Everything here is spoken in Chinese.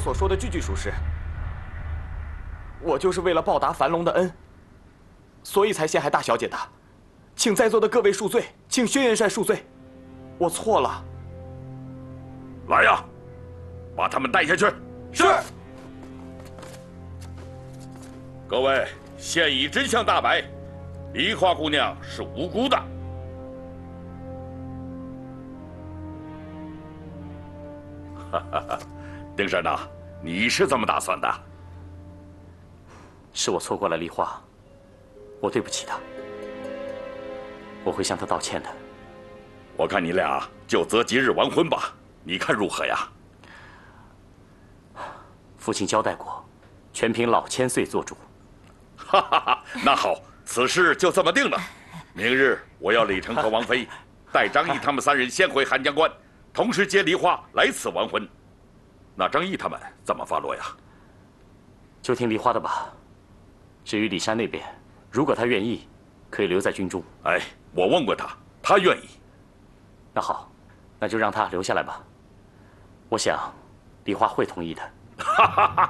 所说的句句属实。我就是为了报答樊龙的恩，所以才陷害大小姐的。请在座的各位恕罪，请薛元帅恕罪，我错了。 来呀，把他们带下去。 是。 各位，现已真相大白，梨花姑娘是无辜的。哈哈，丁山呐，你是这么打算的？ 是我错过了梨花，我对不起她，我会向她道歉的。 我看你俩就择吉日完婚吧，你看如何呀？ 父亲交代过，全凭老千岁做主。 哈哈哈，那好，此事就这么定了。明日我要李成和王妃带张毅他们3人先回韩江关，同时接梨花来此完婚。那张毅他们怎么发落呀？ 就听梨花的吧。至于李山那边，如果他愿意，可以留在军中。 哎，我问过他，他愿意。 那好，那就让他留下来吧。我想，梨花会同意的。 哈哈哈。